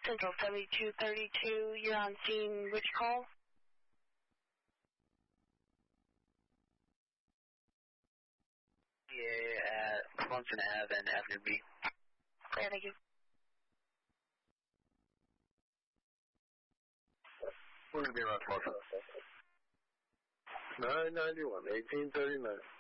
Central 7232, you're on scene, which call? Yeah, at Clemson Ave and Avenue B. There, thank you. 991, 1839.